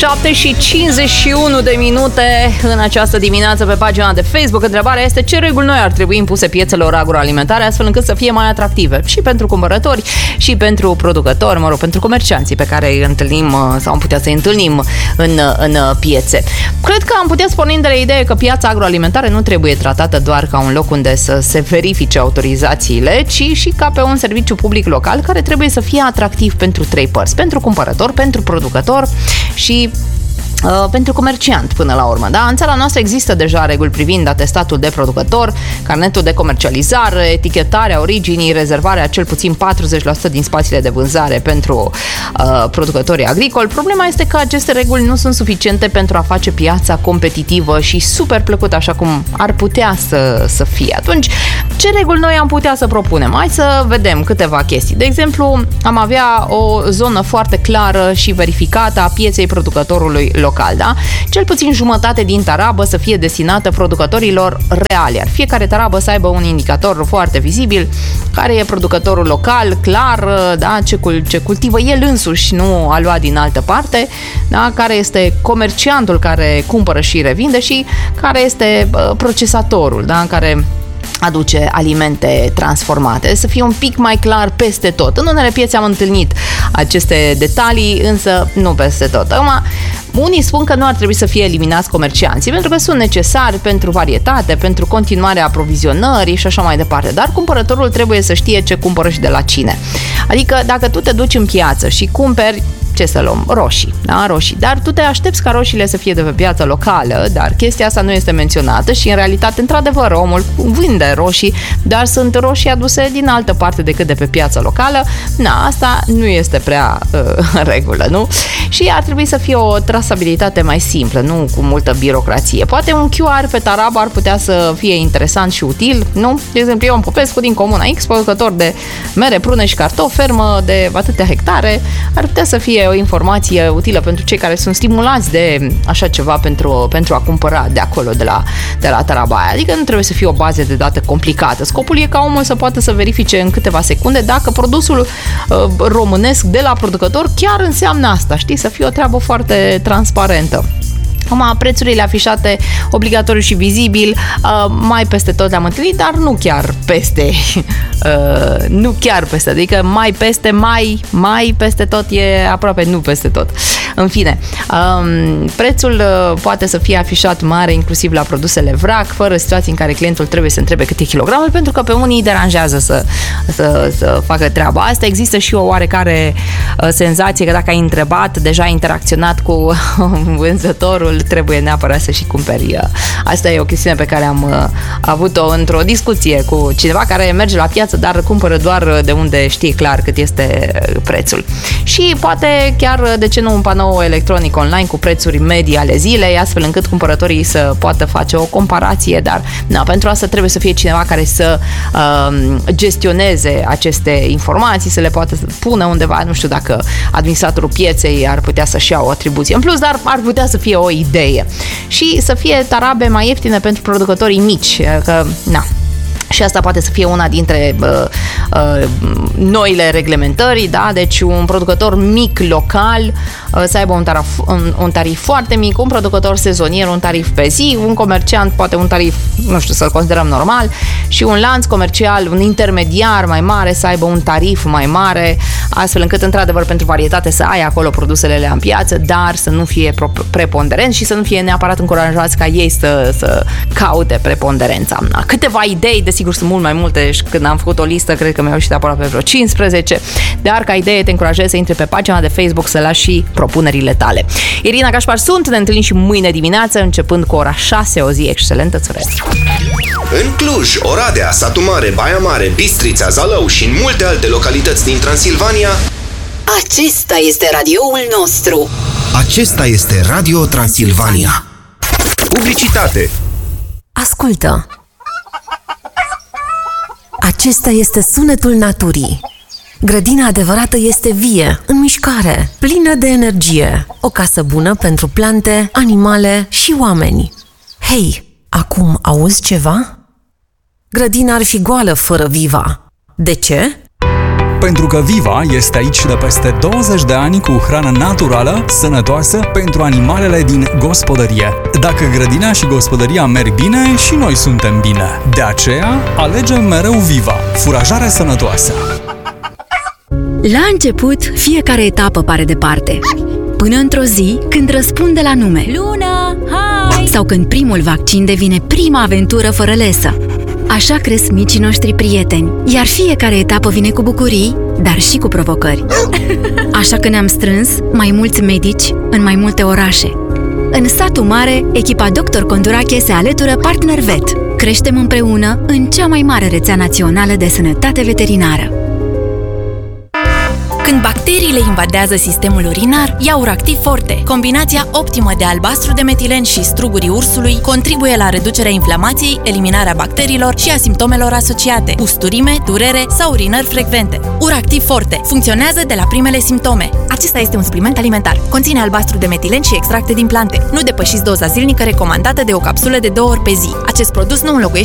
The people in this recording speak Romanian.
7:51 de minute în această dimineață pe pagina de Facebook. Întrebarea este: ce reguli noi ar trebui impuse piețelor agroalimentare astfel încât să fie mai atractive și pentru cumpărători și pentru producători, pentru comercianții pe care îi întâlnim sau am putea să-i întâlnim în piețe. Cred că am putea spune de la idee că piața agroalimentară nu trebuie tratată doar ca un loc unde să se verifice autorizațiile, ci și ca pe un serviciu public local care trebuie să fie atractiv pentru trei părți: pentru cumpărător, pentru producător și pentru comerciant până la urmă. Da? În țara noastră există deja reguli privind atestatul de producător, carnetul de comercializare, etichetarea originii, rezervarea cel puțin 40% din spațiile de vânzare pentru producătorii agricoli. Problema este că aceste reguli nu sunt suficiente pentru a face piața competitivă și super plăcută așa cum ar putea să fie. Atunci, ce reguli noi am putea să propunem? Hai să vedem câteva chestii. De exemplu, am avea o zonă foarte clară și verificată a pieței producătorului local. Da? Cel puțin jumătate din tarabă să fie destinată producătorilor reali, iar fiecare tarabă să aibă un indicator foarte vizibil, care e producătorul local, clar, da? ce cultivă el însuși, nu a luat din altă parte, da? Care este comerciantul care cumpără și revinde și care este procesatorul, da? Care aduce alimente transformate, să fie un pic mai clar peste tot. În unele piețe am întâlnit aceste detalii, însă nu peste tot. Acum, unii spun că nu ar trebui să fie eliminați comercianții, pentru că sunt necesari pentru varietate, pentru continuarea aprovizionării și așa mai departe. Dar cumpărătorul trebuie să știe ce cumpără și de la cine. Adică, dacă tu te duci în piață și cumperi, ce să luăm? Roșii, da? Roșii. Dar tu te aștepți ca roșiile să fie de pe piața locală, dar chestia asta nu este menționată și în realitate, într-adevăr, omul vinde roșii, dar sunt roșii aduse din altă parte decât de pe piața locală. Asta nu este prea în regulă, nu? Și ar trebui să fie o trasabilitate mai simplă, nu cu multă birocrație. Poate un QR pe tarabă ar putea să fie interesant și util, nu? De exemplu, Ion Popescu din Comuna X, producător de mere, prune și cartofi, fermă de atâtea hectare, ar putea să fie o informație utilă pentru cei care sunt stimulați de așa ceva pentru a cumpăra de acolo, de la taraba aia. Adică nu trebuie să fie o bază de date complicată. Scopul e ca omul să poată să verifice în câteva secunde dacă produsul românesc de la producător chiar înseamnă asta, știi? Să fie o treabă foarte transparentă. Acum, prețurile afișate obligatoriu și vizibil, mai peste tot le-am întâlnit, dar nu chiar peste. Nu chiar peste, adică mai peste tot e aproape nu peste tot. În fine, prețul poate să fie afișat mare, inclusiv la produsele vrac, fără situații în care clientul trebuie să întrebe cât e kilogramul, pentru că pe unii îi deranjează să facă treaba asta. Există și o oarecare senzație că dacă ai întrebat, deja ai interacționat cu vânzătorul, trebuie neapărat să și cumperi. Asta e o chestiune pe care am avut-o într-o discuție cu cineva care merge la piață, dar cumpără doar de unde știe clar cât este prețul. Și poate chiar, de ce nu, un panou electronic online cu prețuri medii ale zilei, astfel încât cumpărătorii să poată face o comparație, dar pentru asta trebuie să fie cineva care să gestioneze aceste informații, să le poată pună undeva, nu știu dacă administratorul pieței ar putea să-și ia o atribuție în plus, dar ar putea să fie o idee. Și să fie tarabe mai ieftine pentru producătorii mici, că și asta poate să fie una dintre noile reglementări, da? Deci un producător mic local să aibă un tarif foarte mic, un producător sezonier un tarif pe zi, un comerciant poate un tarif, nu știu, să-l considerăm normal, și un lanț comercial, un intermediar mai mare să aibă un tarif mai mare, astfel încât, într-adevăr, pentru varietate să ai acolo produsele în piață, dar să nu fie preponderent și să nu fie neapărat încurajați ca ei să caute preponderența. Câteva idei, desigur sunt mult mai multe și când am făcut o listă, cred că mi-au ieșit aproape vreo 15, dar ca idee te încurajez să intri pe pagina de Facebook să lași și propunerile tale. Irina Cașpar sunt, ne întâlnim și mâine dimineață, începând cu ora 6, o zi excelentă, îți urez. În Cluj, Oradea, Satu Mare, Baia Mare, Bistrița, Zalău și în multe alte localități din Transilvania, acesta este radioul nostru. Acesta este Radio Transilvania. Publicitate. Ascultă! Acesta este sunetul naturii. Grădina adevărată este vie, în mișcare, plină de energie. O casă bună pentru plante, animale și oameni. Hei, acum auzi ceva? Grădina ar fi goală fără Viva. De ce? Pentru că Viva este aici de peste 20 de ani cu hrană naturală, sănătoasă pentru animalele din gospodărie. Dacă grădina și gospodăria merg bine, și noi suntem bine. De aceea, alegem mereu Viva, furajare sănătoasă. La început, fiecare etapă pare departe. Până într-o zi, când răspunde la nume Luna, hai! Sau când primul vaccin devine prima aventură fără lesă. Așa cresc micii noștri prieteni, iar fiecare etapă vine cu bucurii, dar și cu provocări. Așa că ne-am strâns mai mulți medici în mai multe orașe. În satul mare, echipa Dr. Condurache se alătură Partner Vet. Creștem împreună în cea mai mare rețea națională de sănătate veterinară. Când bacteriile invadează sistemul urinar, ia Uractiv Forte. Combinația optimă de albastru de metilen și strugurii ursului contribuie la reducerea inflamației, eliminarea bacteriilor și a simptomelor asociate: usturime, durere sau urinări frecvente. Uractiv Forte funcționează de la primele simptome. Acesta este un supliment alimentar. Conține albastru de metilen și extracte din plante. Nu depășiți doza zilnică recomandată de o capsulă de 2 ori pe zi. Acest produs nu înlocuiește